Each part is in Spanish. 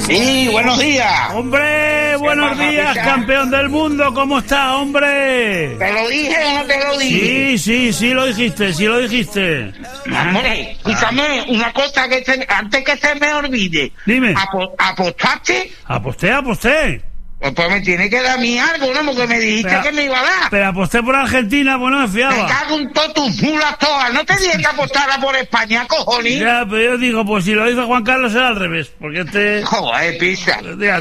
Sí, buenos días. Hombre, buenos días, campeón del mundo. ¿Cómo estás, hombre? ¿Te lo dije o no te lo dije? Sí lo dijiste. Hombre, escúchame, una cosa que antes que se me olvide. Dime. ¿Apostaste? Aposté. Pues me tiene que dar a mí algo, ¿no? Porque me dijiste que me iba a dar. Pero aposté por Argentina, pues no me fiaba. Me cago en todas tus mulas todas. No te dije que apostara por España, cojones. Ya, pero yo digo, pues si lo hizo Juan Carlos era al revés. Porque Joder, pisa.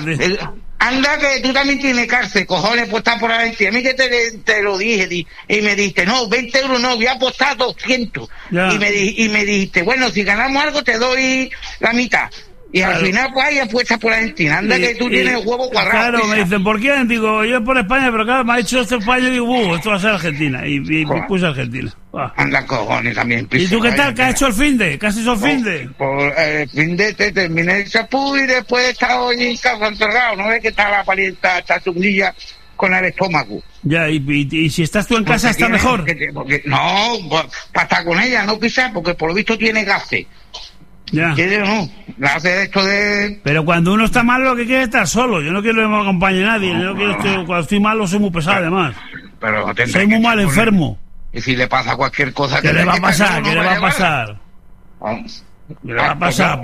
Anda que tú también tienes cárcel, cojones, pues está por Argentina. A mí que te lo dije, y me dijiste, no, 20 euros no, voy a apostar 200. Y me dijiste, bueno, si ganamos algo te doy la mitad. Y al final, pues hay apuestas por Argentina. Anda que tú tienes el huevo cuadrado. Claro, pisa. me dicen, ¿por qué? Digo, yo por España, pero claro, me ha dicho este España y digo, esto va a ser Argentina. Y puse Argentina. Anda, cojones también, pisa. ¿Y tú qué tal? ¿Qué has hecho el finde? ¿Qué has hecho el finde? Por el finde te terminé el chapú y después he estado hoy en casa encerrado. ¿No ves que está la parienta chachunguilla con el estómago? Ya, y si estás tú en casa está mejor. No, para estar con ella, no pisar, porque por lo visto tiene gases. Ya. No, hace esto de... Pero cuando uno está malo lo que quiere es estar solo. Yo no quiero que me acompañe nadie. Cuando estoy malo soy muy pesado, además. Pero soy muy mal enfermo. Y si le pasa cualquier cosa... ¿Qué le va a pasar? ¿Qué le va a pasar? ¿Qué le va a pasar?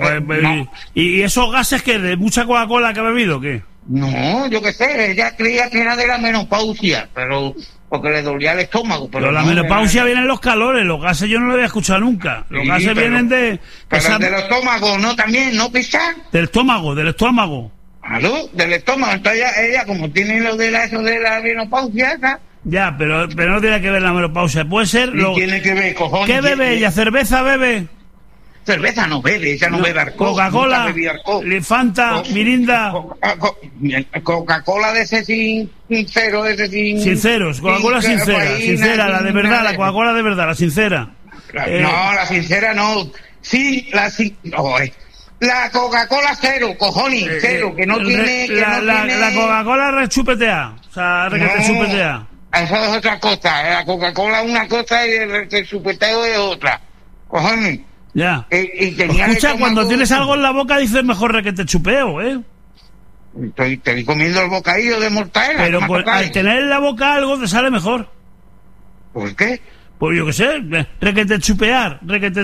¿Y esos gases que de mucha Coca-Cola que ha bebido o qué? No, yo qué sé. Ella creía que era de la menopausia, pero... porque le dolía el estómago. Pero la menopausia vienen los calores, los gases yo no lo había escuchado nunca. Los gases vienen de... Pero del estómago, ¿no? También, ¿no, pisar? Del estómago. ¿Aló? Del estómago. Entonces ella como tiene lo de la menopausia, ¿sabes? Ya, pero no tiene que ver la menopausia. Puede ser... Tiene que ver, cojones. ¿Qué bebe ella? ¿Cerveza bebe? Cerveza no bebe, ella no bebe alcohol. Coca-Cola, Fanta, Mirinda. Coca-Cola de ese sin cero, de ese sin... Sinceros, Coca-Cola sincera, la de verdad, la Coca-Cola de verdad, la sincera. No, la sincera no. Sí, la Coca-Cola cero, cojones, cero, que no tiene... La Coca-Cola rechupetea, o sea, rechupetea. Eso es otra cosa, la Coca-Cola es una cosa y el rechupeteo es otra, cojones. Ya. Escucha, cuando tienes algo en la boca dices mejor que te chupeo, Estoy comiendo el bocadillo de mortadela. Pero al tener en la boca algo te sale mejor. ¿Por qué? Pues yo qué sé, requete chupear.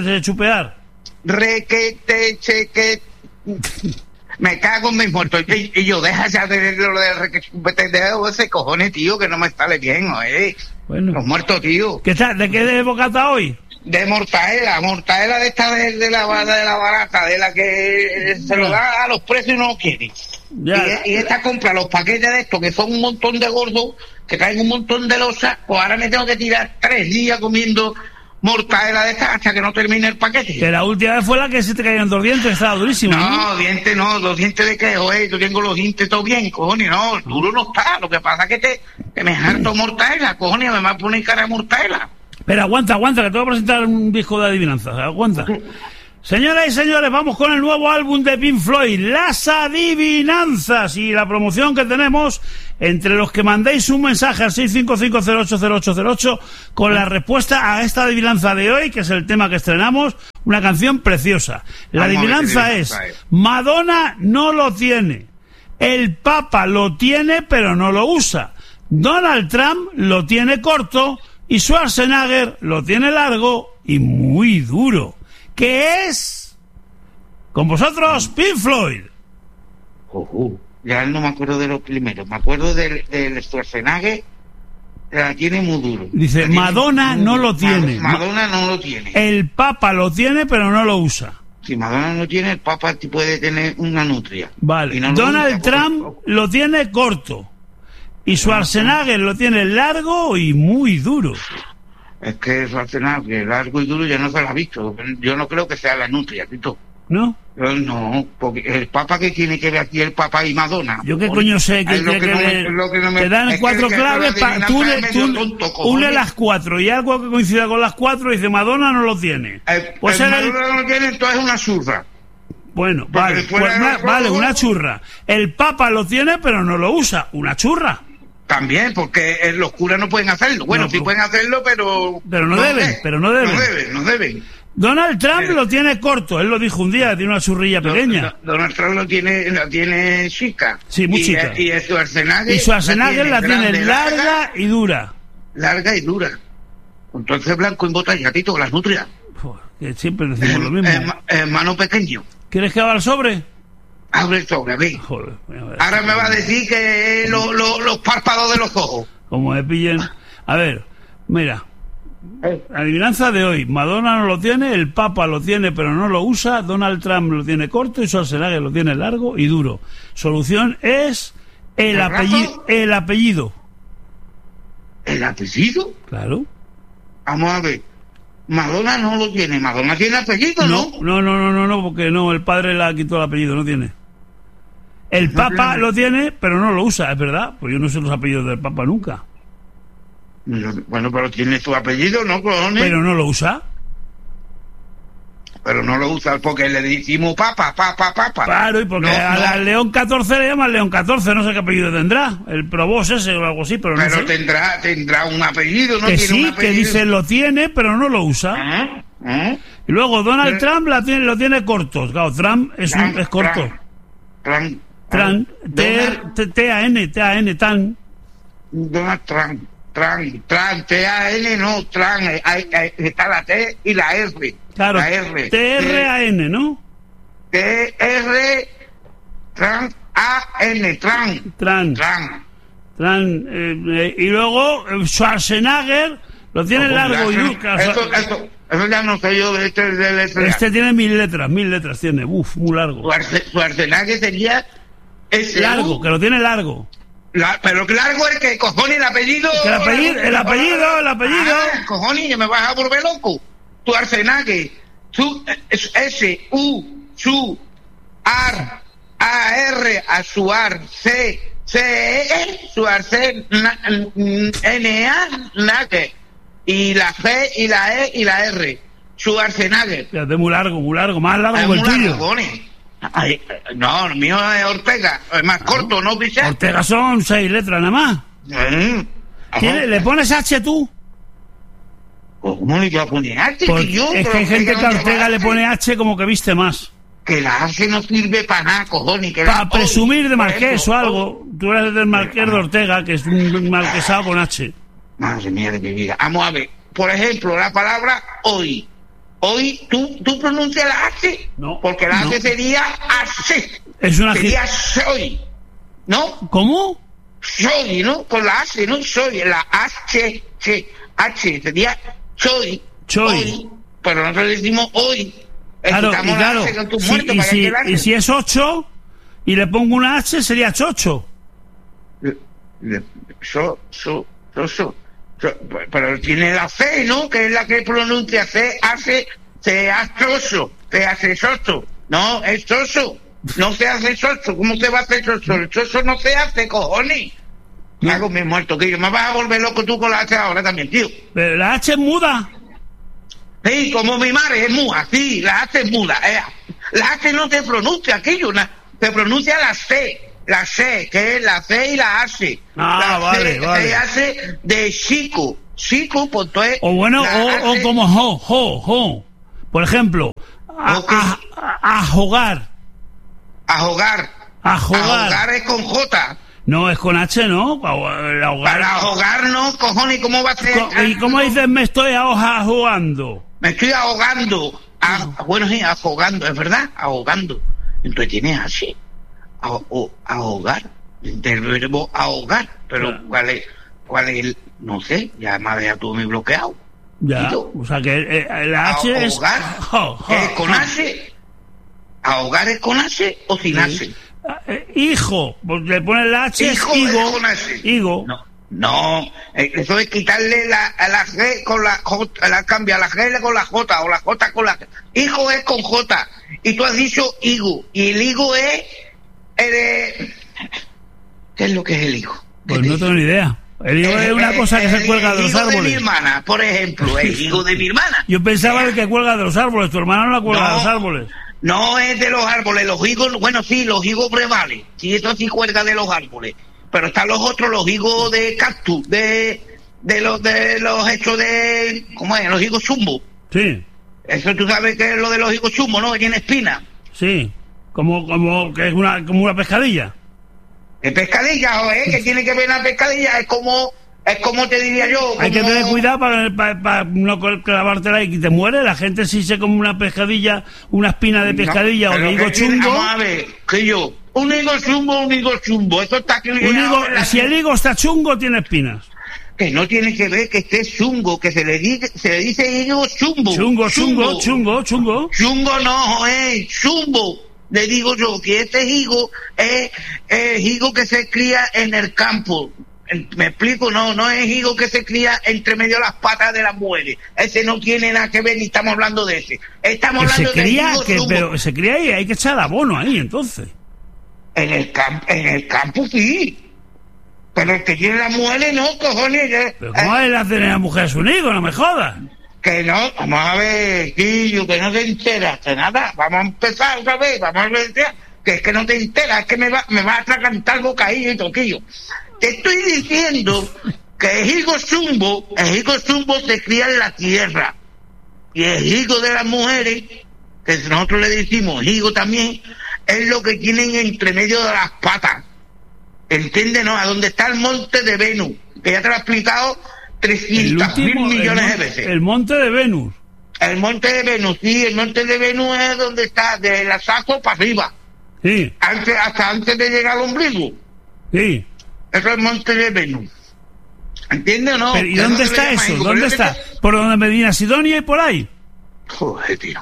Me cago en mis muertos. Y yo, deja ya de lo de requeteo ese cojones, tío, que no me sale bien, Bueno. Los muertos, tío. ¿De qué boca está hoy? De mortadela de esta de la barata, de la que se lo da a los precios y no lo quieren. Y esta compra los paquetes de estos que son un montón de gordos, que traen un montón de losas, pues ahora me tengo que tirar 3 días comiendo mortadela de esta hasta que no termine el paquete. Que la última vez fue la que se te caían 2 dientes, estaba durísima. No, dientes no, 2 dientes de qué, yo tengo los dientes todo bien, cojones, no, duro no está, lo que pasa es que me harto mortadela, cojones, me va a poner cara de mortadela. Pero aguanta, que te voy a presentar un disco de adivinanzas. Aguanta. Señoras y señores, vamos con el nuevo álbum de Pink Floyd, Las Adivinanzas, y la promoción que tenemos entre los que mandéis un mensaje al 655080808 con la respuesta a esta adivinanza de hoy, que es el tema que estrenamos, una canción preciosa. La adivinanza es: Madonna no lo tiene, el Papa lo tiene pero no lo usa, Donald Trump lo tiene corto y Schwarzenegger lo tiene largo y muy duro. ¿Qué es? Con vosotros, Pink Floyd. Ya no me acuerdo de los primeros. Me acuerdo del Schwarzenegger. La tiene muy duro. Dice, Madonna no lo tiene. Madonna no lo tiene. El Papa lo tiene, pero no lo usa. Si Madonna no tiene, el Papa puede tener una nutria. Vale. Donald Trump lo tiene corto. Y Schwarzenegger lo tiene largo y muy duro. Es que Schwarzenegger, largo y duro, ya no se lo ha visto. Yo no creo que sea la nutria, Tito. ¿No? No, porque el Papa, que tiene que ver aquí el Papa y Madonna. Yo qué coño sé que te dan 4 claves, tú une las 4 y algo que coincida con las 4 y dice Madonna no lo tiene. Pues Madonna no lo tiene, entonces es una churra. Bueno, vale, pues una churra. El Papa lo tiene pero no lo usa, una churra. También, porque los curas no pueden hacerlo. Bueno, sí pueden hacerlo, pero no deben. No deben. Donald Trump lo tiene corto, él lo dijo un día, tiene una churrilla pequeña. Donald Trump lo tiene chica. Sí, muy chica. Y Schwarzenegger, la tiene larga y dura. Larga y dura. Entonces blanco en botella, Tito, las nutrias. Que siempre decimos lo mismo. Mano pequeño. ¿Quieres que abra el sobre? Abre el sobre, ve. Joder, ahora me va a decir que los párpados de los ojos. Como me pillen. A ver, mira. Adivinanza de hoy. Madonna no lo tiene, el Papa lo tiene pero no lo usa, Donald Trump lo tiene corto y Schwarzenegger lo tiene largo y duro. Solución es el apellido. ¿El apellido? ¿El apellido? Claro. Vamos a ver. Madonna no lo tiene. Madonna tiene apellido, ¿no? No, porque no, el padre le quitó el apellido, no tiene. El Papa lo tiene, pero no lo usa, es verdad. Pues yo no sé los apellidos del Papa nunca. Bueno, pero tiene su apellido, ¿no, cojones? Pero no lo usa. Pero no lo usa porque le decimos Papa. Claro, y porque al León XIV le llaman León XIV, no sé qué apellido tendrá. El Probos ese o algo así, pero no sé. Pero tendrá un apellido, ¿no? Que tiene sí, un apellido. que dice lo tiene, pero no lo usa. Y luego Donald Trump lo tiene corto. Claro, Trump es corto. Trump. T-A-N, tan. Donald Trump. T-A-N, no, Trump. Está la T y la R. Claro, la R. T-R-A-N, ¿no? T-R, Trump, A-N, Trump. Y luego Schwarzenegger lo tiene largo y duro. Eso ya no sé yo de este tiene 1000 letras tiene, muy largo. Schwarzenegger sería ese largo, que lo tiene largo. Pero largo es que cojones el apellido. El apellido. Cojones, me vas a volver loco. Schwarzenegger, S-U-R-A-R, Azuar, C-E, Schwarzenegger, y la G, y la E, y la R, Schwarzenegger. Fíjate, muy largo, más largo que el tuyo. Ay, no, el mío es Ortega, es más corto, ¿no, Vicente? Ortega son 6 letras nada más. ¿Le pones H tú? ¿Cómo le voy a poner H? Es que hay gente que a Ortega le pone H como que viste más. Que la H no sirve para nada, cojones. Para presumir de marqués o algo. Tú eres del marqués de Ortega, que es un marquesado con H. Madre mía de mi vida. Vamos a ver. Por ejemplo, la palabra hoy. Hoy, ¿tú pronuncias la H? No. Porque la H sería H. Sería soy. ¿No? ¿Cómo? Soy, ¿no? Con la H, ¿no? Soy. La H sería soy. Hoy, pero nosotros decimos hoy. Claro, y si es 8 y le pongo una H sería chocho. Pero tiene la C, ¿no? Que es la que pronuncia se hace soso. No, es soso. No se hace soso. ¿Cómo se va a hacer soso? El soso no se hace, cojones. Hago mi muerto, tío. Me vas a volver loco tú con la H ahora también, tío. Pero la H es muda. Sí, como mi madre es muda, sí, la H es muda. La H no se pronuncia aquello, se pronuncia la C, que es la C y la H. Vale. Se hace de chico, pues tú es... O bueno, o como jo. Por ejemplo, ahogar. Ahogar es con J. No, es con H, ¿no? Para ahogar, no, cojones, ¿cómo va a ser? ¿Y cómo dices me estoy ahogando? Me estoy ahogando. Bueno, sí, ahogando, es verdad, ahogando. Entonces tienes así, ahogar, del verbo ahogar. Pero ¿cuál es? No sé, ya me había todo muy bloqueado. Ya, o sea que la H es... Ahogar, ¿es con H? ¿Ahogar es con H o sin H? Hijo, pues le pones la H, hijo, higo. No, eso es quitarle la G con la J, cambia la G con la J o la J con la... Hijo es con J, y tú has dicho higo, y el higo es... ¿Qué es lo que es el higo? Pues no tengo ni idea. El higo es una cosa que se cuelga de los árboles. El higo de mi hermana, por ejemplo, el higo de mi hermana. Yo pensaba el que cuelga de los árboles, tu hermana no la cuelga de los árboles. No es de los árboles, los higos, bueno, sí, los higos brevales, sí, eso sí cuelga de los árboles, pero están los otros, los higos de cactus, de los hechos de, ¿cómo es? Los higos zumbo. Sí. Eso tú sabes que es lo de los higos chumos, ¿no? Que tiene espina. Sí, como que es como una pescadilla. ¿Es pescadilla, o que tiene que ver la pescadilla? Es como te diría yo. Hay que tener cuidado para no clavártela y que te muere. La gente si se come una pescadilla, una espina de pescadilla o de higo chungo. Vamos a ver, que yo, un higo chumbo, eso está aquí. Si el higo está chungo, tiene espinas. Que no tiene que ver que esté chungo, que se le dice higo chumbo. Chungo. Chungo no, chumbo. Le digo yo que este higo es higo que se cría en el campo. ¿Me explico? No es higo que se cría entre medio de las patas de las mujeres. Ese no tiene nada que ver, ni estamos hablando de ese. Estamos hablando de higo chumbo. Pero se cría ahí, hay que echar abono ahí, entonces. En el campo sí. Pero el que tiene las mujeres no, cojones. ¿Pero cómo le hacen a la mujer a su higo? No me jodas. Que no, vamos a ver, Quillo, que no te enteras de nada. Vamos a empezar otra vez, vamos a ver, que es que no te enteras, es que me va a atragantar bocadillo y toquillo. Te estoy diciendo que el higo zumbo se cría en la tierra. Y el higo de las mujeres, que nosotros le decimos higo también, es lo que tienen entre medio de las patas. ¿Entiendes? ¿No? A donde está el monte de Venus, que ya te lo he explicado 300.000 millones de veces. El monte de Venus. El monte de Venus, sí, el monte de Venus es donde está, de la Saco para arriba. Sí. Hasta antes de llegar al ombligo. Sí. Eso es el monte de Venus. ¿Entiendes o no? Pero, ¿y dónde está eso? ¿Dónde está? ¿Por donde Medina Sidonia y por ahí? Joder, tío.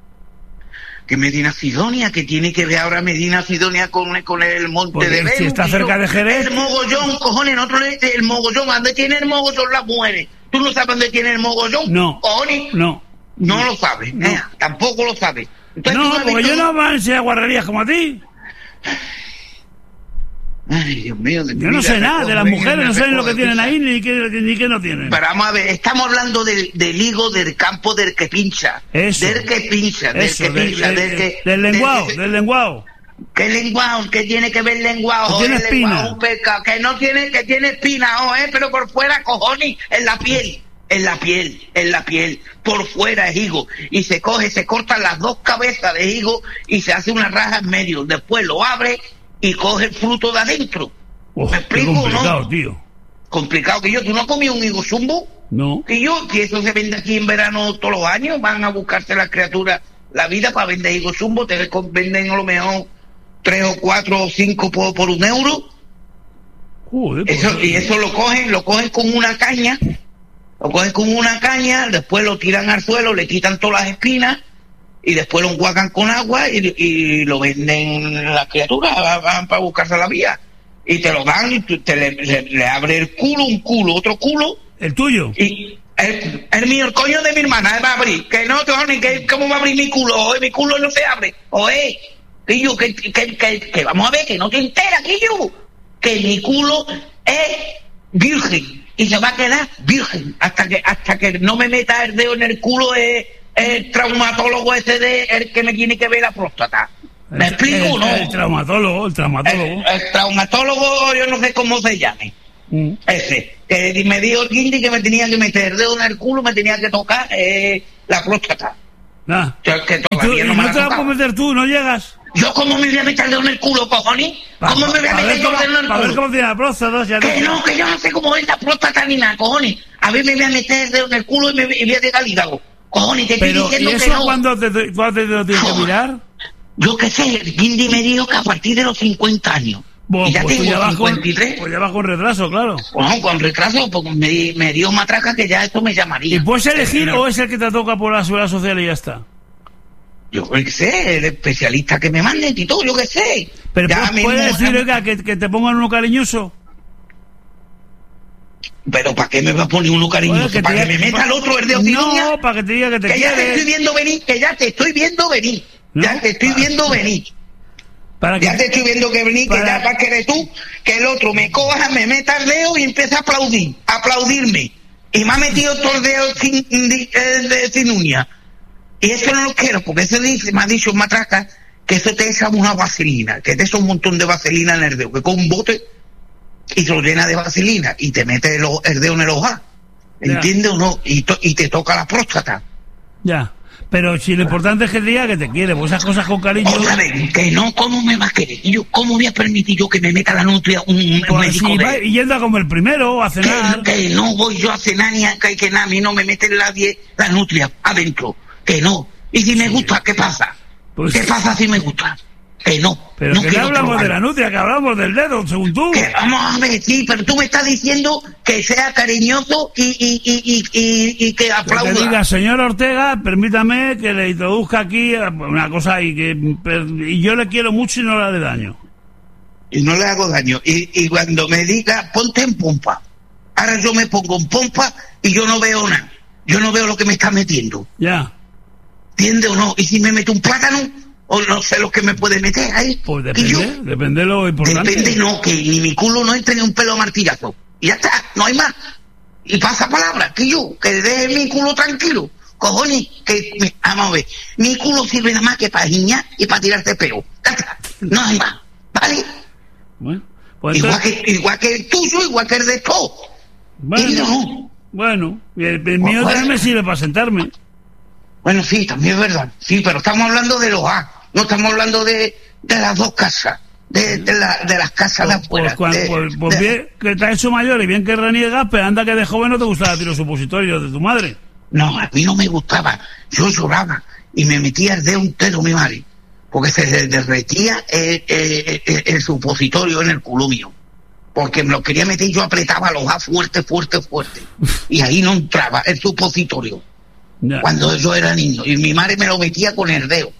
Que Medina Sidonia, que tiene que ver ahora Medina Sidonia con el monte de Venus. Si está cerca de Jerez. El mogollón, cojones, nosotros le decimos el mogollón. ¿Dónde tiene el mogollón las mujeres? ¿Tú no sabes dónde tiene el mogollón? No. Cojones. No lo sabes. No. Tampoco lo sabes. Entonces, no, porque yo no me voy a enseñar guarrerías como a ti. Ay, Dios mío. Yo no sé nada de las mujeres, no sé lo que tienen ahí ni qué no tienen. Pero vamos a ver, estamos hablando del higo del campo del que pincha. Eso. Del que pincha. Del lenguado. ¿Qué lenguado? ¿Qué tiene que ver lenguado? Tiene espina. Que no tiene, que tiene espina, pero por fuera, cojones, en la piel, por fuera es higo, y se cortan las dos cabezas de higo y se hace una raja en medio, después lo abre y coge el fruto de adentro. ¿Me explico? Qué complicado, ¿no? Tío. Complicado, que ¿tú no has comido un higo zumbo? No. Que eso se vende aquí en verano todos los años, van a buscarse las criaturas la vida para vender higo zumbo, te venden a lo mejor 3 o 4 o 5 por €1. Joder, eso lo cogen con una caña. Lo cogen con una caña, después lo tiran al suelo, le quitan todas las espinas y después lo enjuagan con agua y lo venden las criaturas, van para buscarse la vía. Y te lo dan y le abre el culo, un culo, otro culo. ¿El tuyo? Y el mío, el coño de mi hermana, va a abrir. Que no, ¿cómo va a abrir mi culo? Mi culo no se abre. Quillo, que vamos a ver, que no te enteras, Quillo. Que mi culo es virgen. Y se va a quedar virgen hasta que no me meta el dedo en el culo el traumatólogo ese el que me tiene que ver la próstata. ¿Me explico, no? El traumatólogo. El traumatólogo, yo no sé cómo se llame. Ese, que me dijo el guindi que me tenía que meter el dedo en el culo, me tenía que tocar la próstata. Que todavía no me la te la puedes meter tú, no llegas. ¿Yo cómo me voy a meter el dedo en el culo, cojones? ¿Cómo me voy a meter el dedo en el culo? A ver cómo tiene la próstata. Que yo no sé cómo es la próstata ni nada, cojones. A ver, me voy a meter el dedo en el culo y me voy a llegar al hígado. Cojones, te estoy diciendo que no. ¿Y eso cuándo te lo tienes que mirar? Yo qué sé, el guindi me dijo que a partir de los 50 años. Bueno, y ya pues tengo 53. Pues ya vas con retraso, claro. Bueno, con retraso, porque me dio matraca que ya esto me llamaría. ¿Y puedes elegir o es el que te toca por la seguridad social y ya está? Yo qué sé, el especialista que me manden y todo, yo qué sé. Pero puedes decir, oiga, que te pongan uno cariñoso. Pero ¿para qué me va a poner uno cariñoso? ¿Para que me meta el otro el de Ocidonia? No, para que te diga que te quiere. Ya te estoy viendo venir, que ya te estoy viendo venir. ¿No? Ya te estoy viendo venir. Ya te estoy viendo que venir, que ya vas a querer tú, que el otro me coja, me meta el dedo y empieza a aplaudirme. Y me ha metido todo el dedo sin uña. Y eso no lo quiero, porque eso me ha dicho matraca que eso te echa una vaselina, que te echa un montón de vaselina en el dedo, que con un bote y se lo llena de vaselina y te mete el dedo en el ojal. ¿Entiendes o no? Y te toca la próstata. Ya. Pero si lo importante es que te diga que te quiere, pues esas cosas con cariño... Otra vez, que no, ¿cómo me va a querer? Y yo, ¿cómo voy a permitir yo que me meta la nutria un médico si de... Y yendo a comer primero, a cenar... Que no voy yo a cenar ni a que nada, a mí no me meten la nutria adentro, que no. Y si me gusta, ¿qué pasa? Pues... ¿Qué pasa si me gusta? Que no. Pero no que no hablamos de la nutria, que hablamos del dedo, según tú. Que vamos a ver, sí, pero tú me estás diciendo que sea cariñoso y que aplauda. Que te diga, señor Ortega, permítame que le introduzca aquí una cosa y yo le quiero mucho y no le haré daño. Y no le hago daño. Y cuando me diga, ponte en pompa. Ahora yo me pongo en pompa y yo no veo nada. Yo no veo lo que me está metiendo. Ya. ¿Entiendes o no? Y si me meto un plátano... o no sé lo que me puede meter ahí. Pues depende de lo importante. Depende, no, que ni mi culo no entre ni un pelo martillazo. Y ya está, no hay más. Y pasa palabra, que deje mi culo tranquilo. Cojones, vamos a ver, mi culo sirve nada más que para giñar y para tirarte pelo. Ya está, no hay más, ¿vale? Bueno, pues igual que el tuyo, igual que el de todo. Bueno, el mío también me sirve para sentarme. Bueno, sí, también es verdad. Sí, pero estamos hablando de los A. No estamos hablando de las dos casas. De las casas de afuera. Pues bien, que te has hecho mayor y bien que reniegas, pero anda que de joven no te gustaba tirar los supositorios de tu madre. No, a mí no me gustaba. Yo lloraba y me metía el dedo entero mi madre. Porque se derretía el supositorio en el culo mío. Porque me lo quería meter y yo apretaba los A fuerte. Y ahí no entraba el supositorio. Ya. Cuando yo era niño y mi madre me lo metía con el dedo.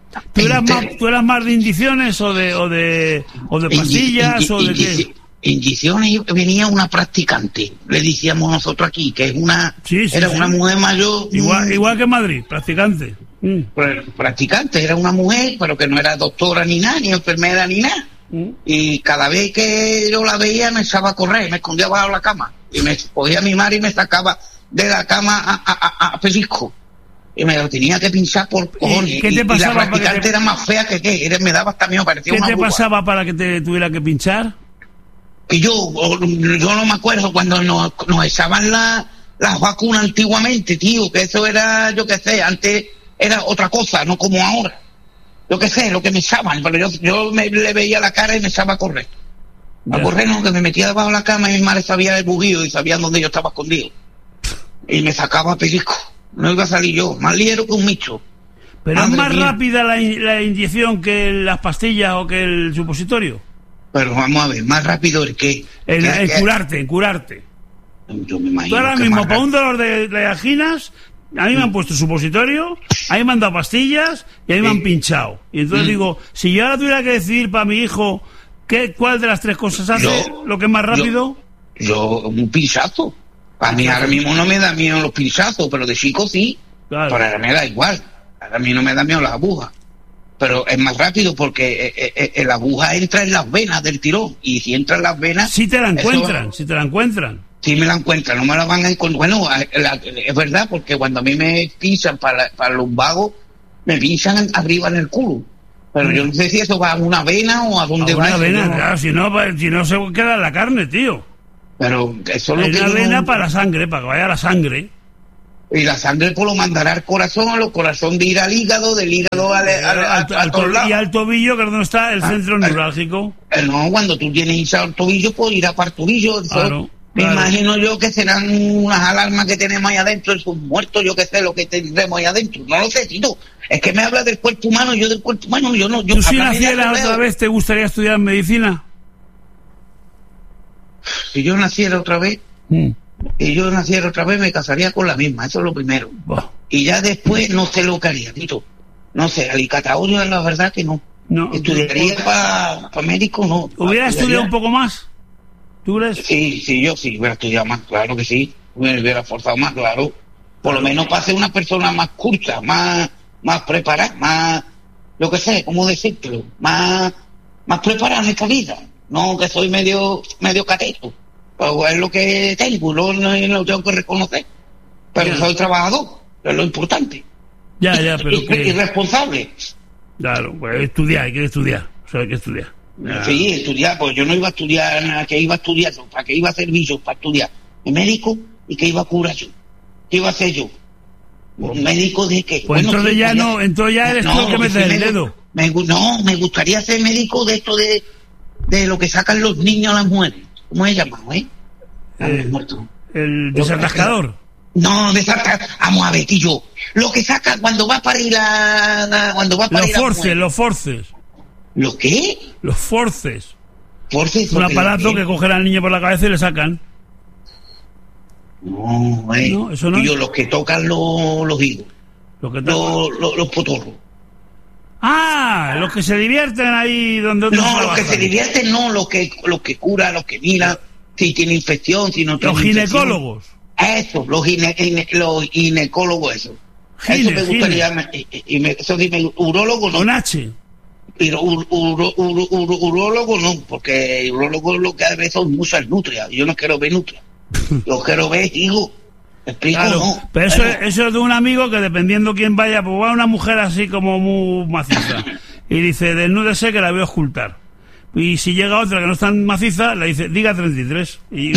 ¿Tú eras más de inyecciones o de pastillas o de qué? Inyecciones. Venía una practicante, le decíamos nosotros aquí, que es una una mujer mayor. Igual que en Madrid, practicante. Practicante, era una mujer, pero que no era doctora ni nada, ni enfermera ni nada. Y cada vez que yo la veía me echaba a correr, me escondía bajo la cama y me cogía a mi madre y me sacaba de la cama a pellizco. Y me lo tenía que pinchar por cojones. ¿Qué te pasaba? Y la practicante era más fea que me daba hasta miedo, parecía una ¿Qué te buba. pasaba para que te tuviera que pinchar? Y yo no me acuerdo cuando nos echaban las vacunas antiguamente, tío, que eso era, yo qué sé, antes era otra cosa, no como ahora. Yo qué sé, lo que me echaban, pero yo le veía la cara y me echaba a correr. A correr no, que me metía debajo de la cama y mi madre sabía el buguío y sabía dónde yo estaba escondido. Y me sacaba pellizco. No iba a salir yo, más ligero que un micho. ¿Pero madre es más mía. Rápida la inyección que las pastillas o que el supositorio? Pero vamos a ver, más rápido el qué. En curarte. Yo me imagino. Tú ahora mismo, para un dolor de anginas, a mí me han puesto supositorio, a mí me han dado pastillas y a mí me han pinchado. Y entonces digo, si yo ahora tuviera que decidir para mi hijo cuál de las tres cosas hace lo que es más rápido... Yo un pinchazo. A mí ahora mismo no me da miedo los pinchazos, pero de chico sí. Claro. Pero ahora me da igual. Ahora a mí no me da miedo las agujas. Pero es más rápido porque la aguja entra en las venas del tirón. Y si entra en las venas... Si te la encuentran. Sí me la encuentran, no me la van a encontrar. Bueno, es verdad, porque cuando a mí me pinchan para los vagos, me pinchan arriba en el culo. Pero yo no sé si eso va a una vena o a dónde va. A una vena, claro, si no se queda en la carne, tío. Pero eso es lo que una vena para la sangre, para que vaya la sangre. Y la sangre pues lo mandará al corazón de ir al hígado, del hígado y al tobillo, que es donde está el centro neurálgico. No, cuando tú tienes hinchado el tobillo, pues irá para el tobillo. Claro. Me imagino yo que serán unas alarmas que tenemos ahí adentro, esos muertos, yo qué sé, lo que tendremos ahí adentro. No lo sé, Tito. Es que me habla del cuerpo humano, yo del cuerpo humano, yo no. ¿Tú si nacieras otra vez, te gustaría estudiar medicina? Si yo naciera otra vez, me casaría con la misma, eso es lo primero. Y ya después no sé lo que haría, Tito. No sé, alicataorio, la verdad que no. Estudiaría para médico, no. ¿Hubieras estudiado un poco más? ¿Tú crees? Sí, yo sí hubiera estudiado más, claro que sí. Me hubiera esforzado más, claro. Por lo menos para ser una persona más culta, más preparada, más, yo qué sé, ¿cómo decirlo? Más preparada en esta vida. No que soy medio cateto. Pues es lo que tengo, lo tengo que reconocer. Pero soy trabajador, es lo importante. Ya, pero y responsable. Claro, pues estudiar, hay que estudiar. Eso hay que estudiar. Sí, estudiar, pues yo no iba a estudiar nada, que iba a estudiar yo, para que iba a servir yo, para estudiar el médico y que iba a curar yo, que iba a hacer yo. ¿Un médico de qué? Pues bueno, entonces ya no, entonces ya eres tú el que metes el dedo. Me gustaría ser médico de esto de lo que sacan los niños a las mujeres. ¿Cómo se llama, El desatascador. No, desatascador. Vamos a ver, tío. Lo que saca cuando va a parir los forces. ¿Lo qué? Los forces. ¿Forces? Un aparato que cogen al niño por la cabeza y le sacan. No, eso no. Tío, los que tocan los higos. Los potorros. Ah, los que se divierten ahí donde otros no, trabajan. Los que se divierten no, los que curan, los que miran si tiene infección, si no tiene los ginecólogos. Eso, los ginecólogos, eso. Eso me gustaría, eso dime, urólogo no. Con H. Pero urólogo no, porque urólogo lo que ve son muchas nutrias. Yo no quiero ver nutrias. Yo quiero ver higos. ¿Explico? Claro, no. Pero eso es de un amigo que dependiendo quién vaya, pues va una mujer así como muy maciza y dice, desnúdese que la voy a ocultar. Y si llega otra que no es tan maciza, le dice, diga 33.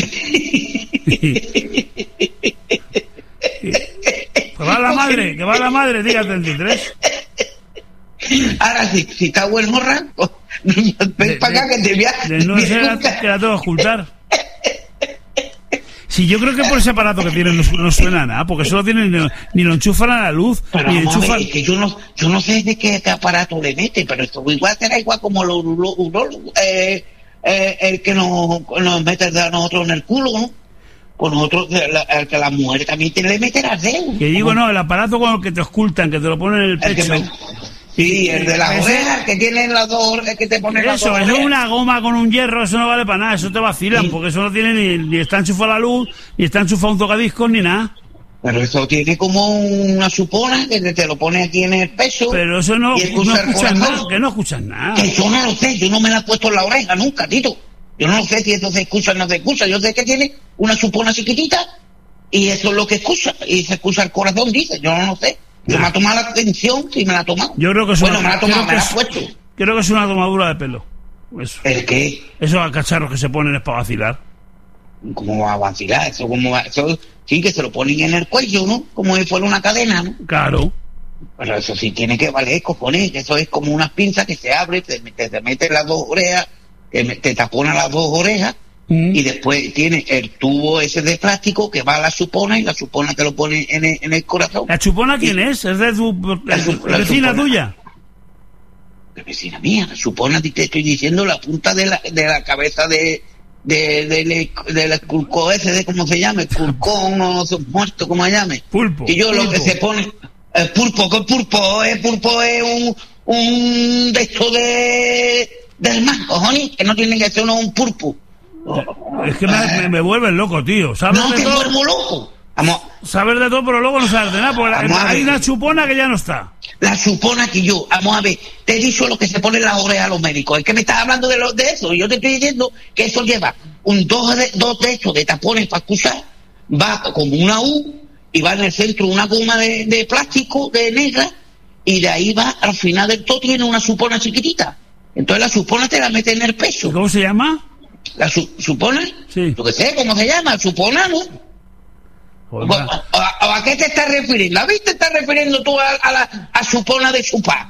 Que va la madre, diga 33. Ahora, si está buen morra, ven para acá que te voy a... Desnúdese que la tengo que ocultar. Sí, yo creo que por ese aparato que tienen no suena nada, porque eso ni lo enchufan a la luz, pero ni enchufan... Es que yo no sé de qué aparato le mete, pero esto será igual como los urólogos, el que nos mete a nosotros en el culo, ¿no? Pues nosotros, el que las mujeres también le meten al dedo. Que digo, no, el aparato con el que te ocultan, que te lo ponen en el pecho... Sí, el de las orejas, que tienen las dos orejas, que te ponen las dos orejas. Eso es una goma con un hierro, eso no vale para nada, eso te vacilan, sí. Porque eso no tiene ni está enchufado a la luz, ni está enchufado un tocadiscos, ni nada. Pero eso tiene como una supona que te lo pone aquí en el pecho. Pero eso no escuchas nada, que no escuchas nada. Que yo no lo sé, yo no me la he puesto en la oreja nunca, Tito. Yo no sé si esto se escucha o no se escucha, yo sé que tiene una supona chiquitita y eso es lo que escucha, y se escucha el corazón, dice, yo no lo sé. Yo me ha tomado la atención, sí me la ha tomado. Yo creo que es me la ha tomado, me la ha puesto. Creo que es una tomadura de pelo. Eso. ¿El qué? Esos cacharros que se ponen es para vacilar. ¿Cómo va a vacilar? Eso sí, que se lo ponen en el cuello, ¿no? Como si fuera una cadena, ¿no? Claro. Pero eso sí tiene que valer, cojones. Eso es como unas pinzas que se abre, te mete las dos orejas, te tapona las dos orejas. Y después tiene el tubo ese de plástico que va a la supona y la supona te lo pone en el corazón. ¿La supona quién es? ¿Es de tu vecina tuya? La vecina mía, la supona, te estoy diciendo la punta de la cabeza del curco ese, de cómo se llama, el curcón o muerto, como se llame. Pulpo. Y yo lo que se pone, el pulpo, que pulpo es un de esto del mar, cojones, que no tiene que ser un pulpo. Es que me vuelves loco, tío. ¿Sabes no de te todo? vuelvo loco. Saber de todo, pero luego no sabes de nada, porque hay una chupona que ya no está. La chupona que vamos a ver, te he dicho lo que se pone en las orejas a los médicos. Es que me estás hablando de eso, y yo te estoy diciendo que eso lleva dos de estos de tapones para escuchar, va como una U, y va en el centro una goma de plástico, de negra, y de ahí va, al final del todo tiene una chupona chiquitita. Entonces la chupona te la mete en el pecho. ¿Cómo se llama? ¿La supona? Sí. Yo que sé, ¿cómo se llama? Supona, ¿no? ¿A qué te estás refiriendo? ¿A qué te estás refiriendo tú a supona de chupar?